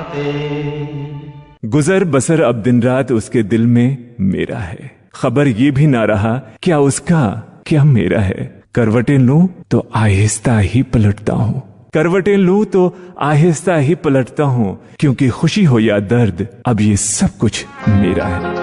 गुजर बसर अब दिन रात उसके दिल में मेरा है, खबर ये भी ना रहा क्या उसका क्या मेरा है। करवटें लूं तो आहिस्ता ही पलटता हूँ, करवटें लूं तो आहिस्ता ही पलटता हूँ, क्योंकि खुशी हो या दर्द अब ये सब कुछ मेरा है।